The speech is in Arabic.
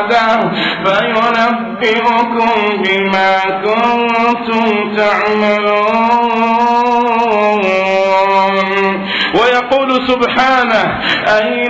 بعده فينبئكم بما كنتم تعملون. ويقول سبحانه: أين